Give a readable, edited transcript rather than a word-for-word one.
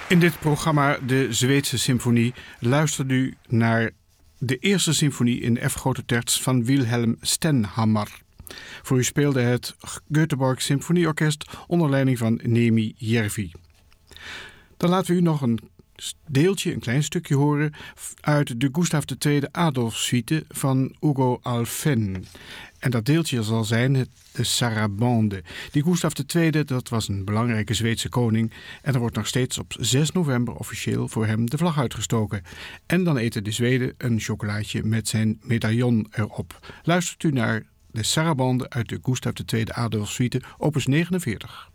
In dit programma De Zweedse Symfonie luistert u naar de eerste symfonie in F grote terts van Wilhelm Stenhammar. Voor u speelde het Göteborg Symfonieorkest onder leiding van Nemi Järvi. Dan laten we u nog een klein stukje horen uit de Gustav II Adolf suite van Hugo Alfven. En dat deeltje zal zijn de Sarabande. Die Gustav II, dat was een belangrijke Zweedse koning. En er wordt nog steeds op 6 november officieel voor hem de vlag uitgestoken. En dan eten de Zweden een chocolaatje met zijn medaillon erop. Luistert u naar de Sarabande uit de Gustav II Adolf suite, opus 49.